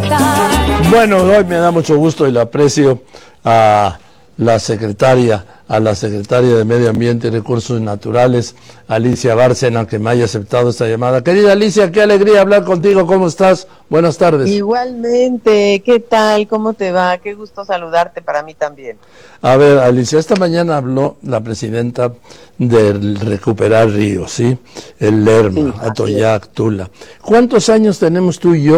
Bueno, hoy me da mucho gusto y le aprecio a la secretaria de Medio Ambiente y Recursos Naturales, Alicia Bárcena, que me haya aceptado esta llamada. Querida Alicia, qué alegría hablar contigo. ¿Cómo estás? Buenas tardes. Igualmente, ¿qué tal? ¿Cómo te va? Qué gusto saludarte para mí también. A ver, Alicia, esta mañana habló la presidenta del Recuperar Ríos, ¿sí? El Lerma, Sí, Atoyac, Tula. ¿Cuántos años tenemos tú y yo